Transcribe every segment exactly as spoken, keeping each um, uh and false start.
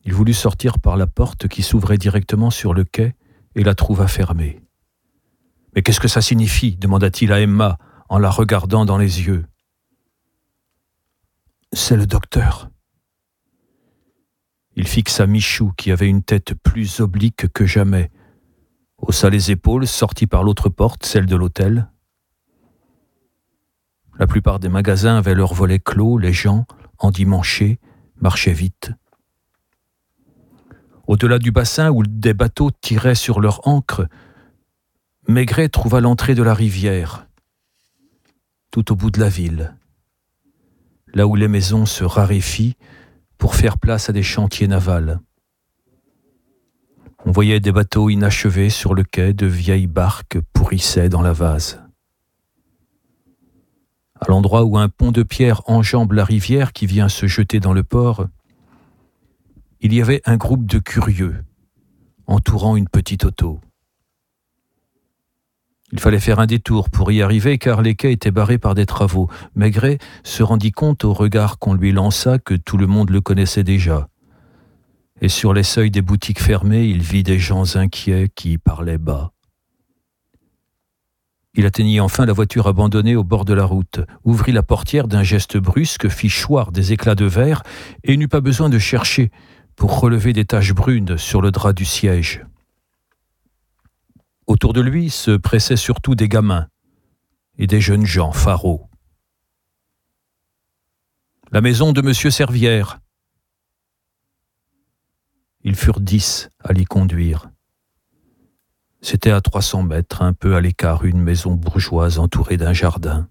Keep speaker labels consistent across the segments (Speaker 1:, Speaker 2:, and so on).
Speaker 1: Il voulut sortir par la porte qui s'ouvrait directement sur le quai et la trouva fermée. « Mais qu'est-ce que ça signifie » demanda-t-il à Emma en la regardant dans les yeux. « C'est le docteur. » Il fixa Michou, qui avait une tête plus oblique que jamais, haussa les épaules, sortit par l'autre porte, celle de l'hôtel. La plupart des magasins avaient leurs volets clos, les gens, endimanchés, marchaient vite. Au-delà du bassin où des bateaux tiraient sur leur ancre, Maigret trouva l'entrée de la rivière, tout au bout de la ville, là où les maisons se raréfient pour faire place à des chantiers navals. On voyait des bateaux inachevés sur le quai, de vieilles barques pourrissaient dans la vase. À l'endroit où un pont de pierre enjambe la rivière qui vient se jeter dans le port, il y avait un groupe de curieux entourant une petite auto. Il fallait faire un détour pour y arriver car les quais étaient barrés par des travaux. Maigret se rendit compte au regard qu'on lui lança que tout le monde le connaissait déjà. Et sur les seuils des boutiques fermées, il vit des gens inquiets qui parlaient bas. Il atteignit enfin la voiture abandonnée au bord de la route, ouvrit la portière d'un geste brusque, fit choir des éclats de verre et n'eut pas besoin de chercher pour relever des taches brunes sur le drap du siège. Autour de lui se pressaient surtout des gamins et des jeunes gens faraud. « La maison de Monsieur Servière !» Ils furent dix à l'y conduire. C'était à trois cents mètres, un peu à l'écart, une maison bourgeoise entourée d'un jardin.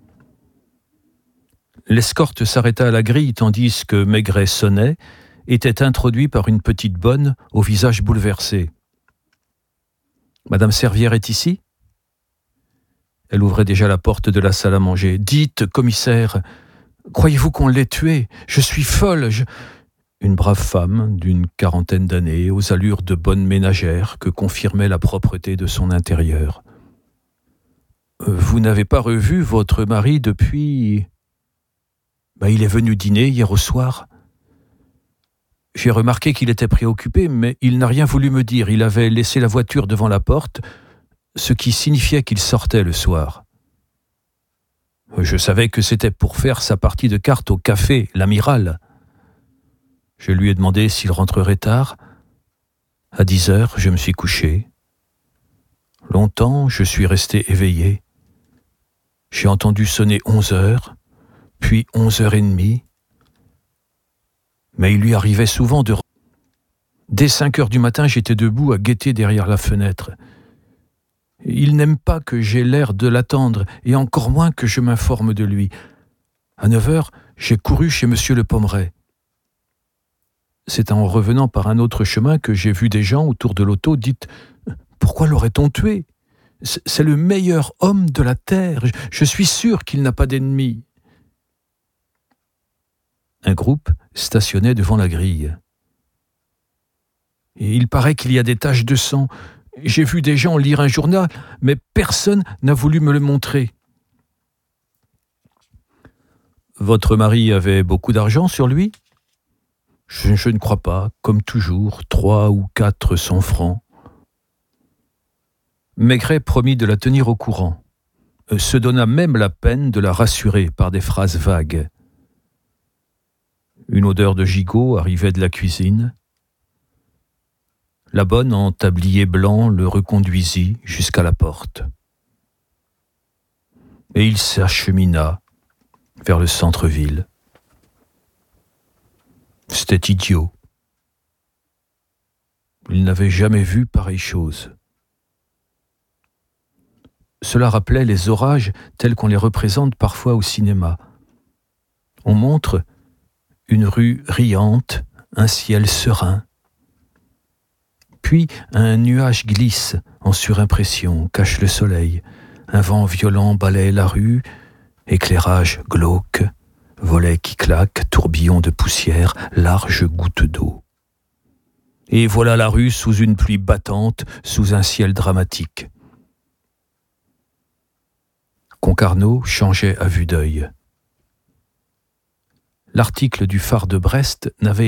Speaker 1: L'escorte s'arrêta à la grille tandis que Maigret sonnait, était introduit par une petite bonne au visage bouleversé. « Madame Servière est ici ?» Elle ouvrait déjà la porte de la salle à manger. « Dites, commissaire, croyez-vous qu'on l'ait tuée ? Je suis folle, je... » Une brave femme d'une quarantaine d'années, aux allures de bonne ménagère que confirmait la propreté de son intérieur. « Vous n'avez pas revu votre mari depuis... » Ben, il est venu dîner hier au soir. J'ai remarqué qu'il était préoccupé, mais il n'a rien voulu me dire. Il avait laissé la voiture devant la porte, ce qui signifiait qu'il sortait le soir. Je savais que c'était pour faire sa partie de cartes au café, l'Amiral. Je lui ai demandé s'il rentrerait tard. À dix heures, je me suis couché. Longtemps, je suis resté éveillé. J'ai entendu sonner onze heures, puis onze heures et demie. Mais il lui arrivait souvent de... Dès cinq heures du matin, j'étais debout à guetter derrière la fenêtre. Il n'aime pas que j'aie l'air de l'attendre, et encore moins que je m'informe de lui. À neuf heures, j'ai couru chez Monsieur Le Pommeraye. C'est en revenant par un autre chemin que j'ai vu des gens autour de l'auto. Dites, pourquoi l'aurait-on tué ? C'est le meilleur homme de la terre. Je suis sûr qu'il n'a pas d'ennemis. Un groupe stationnait devant la grille. Et il paraît qu'il y a des taches de sang. J'ai vu des gens lire un journal, mais personne n'a voulu me le montrer. Votre mari avait beaucoup d'argent sur lui ? Je, je ne crois pas, comme toujours, trois ou quatre cents francs. Maigret promit de la tenir au courant, se donna même la peine de la rassurer par des phrases vagues. Une odeur de gigot arrivait de la cuisine. La bonne, en tablier blanc, le reconduisit jusqu'à la porte. Et il s'achemina vers le centre-ville. C'était idiot. Il n'avait jamais vu pareille chose. Cela rappelait les orages tels qu'on les représente parfois au cinéma. On montre une rue riante, un ciel serein. Puis un nuage glisse en surimpression, cache le soleil. Un vent violent balaie la rue, éclairage glauque, volets qui claquent, tourbillons de poussière, larges gouttes d'eau. Et voilà la rue sous une pluie battante, sous un ciel dramatique. Concarneau changeait à vue d'œil. L'article du phare de Brest n'avait